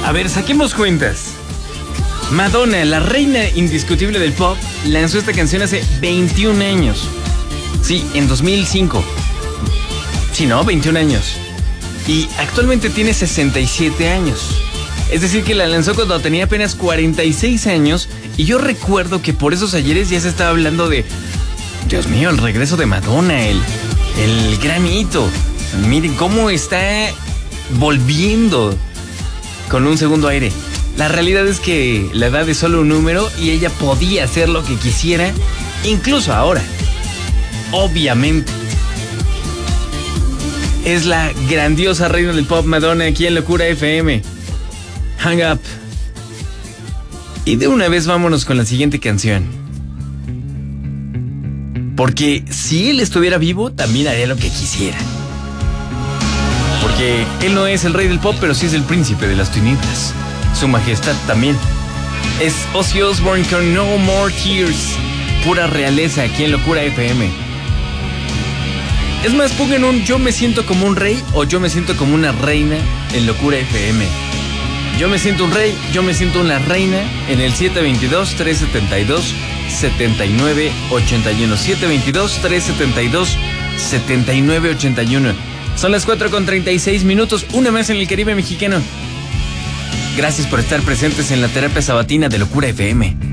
A ver, saquemos cuentas. Madonna, la reina indiscutible del pop, lanzó esta canción hace 21 años. Sí, en 2005. Sí, ¿no? 21 años. Y actualmente tiene 67 años. Es decir, que la lanzó cuando tenía apenas 46 años. Y yo recuerdo que por esos ayeres ya se estaba hablando de... Dios mío, el regreso de Madonna, el gran hito. Miren cómo está volviendo con un segundo aire. La realidad es que la edad es solo un número y ella podía hacer lo que quisiera, incluso ahora. Obviamente. Es la grandiosa reina del pop Madonna aquí en Locura FM. Hang Up. Y de una vez vámonos con la siguiente canción. Porque si él estuviera vivo, también haría lo que quisiera. Porque él no es el rey del pop, pero sí es el príncipe de las tinieblas. Su majestad también. Es Ozzy Osbourne con No More Tears. Pura realeza aquí en Locura FM. Es más, pongan un yo me siento como un rey o yo me siento como una reina en Locura FM. Yo me siento un rey, yo me siento una reina en el 722-372-7981. 722-372-7981. Son las 4:36, una más en el Caribe mexicano. Gracias por estar presentes en la terapia sabatina de Locura FM.